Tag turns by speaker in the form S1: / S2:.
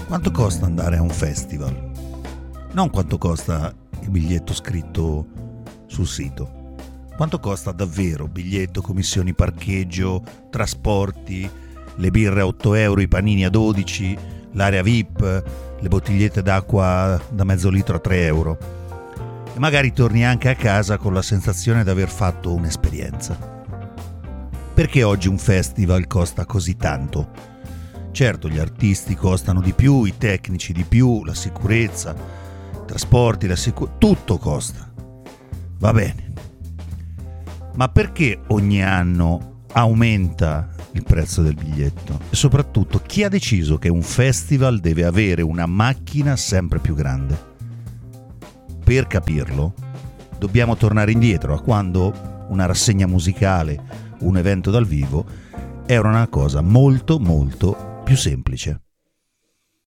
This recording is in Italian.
S1: Quanto costa andare a un festival? Non quanto costa il biglietto scritto sul sito. Quanto costa davvero biglietto, commissioni parcheggio, trasporti, le birre a 8 euro, i panini a 12, l'area VIP, le bottigliette d'acqua da mezzo litro a 3 euro. E magari torni anche a casa con la sensazione di aver fatto un'esperienza. Perché oggi un festival costa così tanto? Certo, gli artisti costano di più, i tecnici di più, la sicurezza, i trasporti, tutto costa. Va bene. Ma perché ogni anno aumenta il prezzo del biglietto? E soprattutto, chi ha deciso che un festival deve avere una macchina sempre più grande? Per capirlo, dobbiamo tornare indietro a quando una rassegna musicale, un evento dal vivo, era una cosa molto molto più semplice.